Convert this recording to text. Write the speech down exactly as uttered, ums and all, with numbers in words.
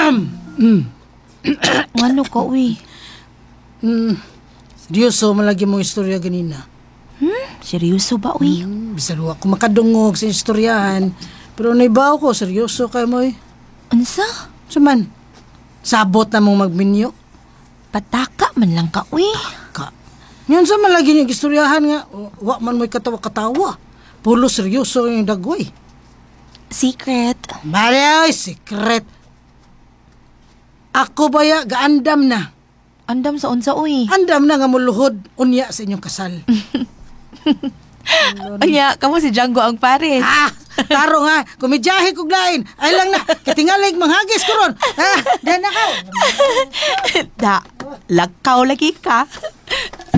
Ano ka, uy? Hmm, seryoso malagi mong istorya ganina. Hmm? Seryoso ba, uy? Hmm, bisan wa ko makadungog sa istoryahan. Pero naibaw ko, seryoso kay mo eh. Unsa? Suman, sabot na mong magminyo. Pataka man lang ka, uy. Ka. Ngayon sa malagi niyong istoryahan nga, wa man mo'y katawa-katawa. Pulo seryoso yung dagway. Secret. Bale, oy, secret. Ako ba ya, gaandam na. Andam sa unsa, uy. Andam na nga muluhod, unya sa inyong kasal. Anya, kamo si Django ang pares. Ah, taro nga, kumidyahe kog lain. Ay lang na, katingalig manghagis ko ron. Ah, dan na ka. Da, lakaw lagi ka.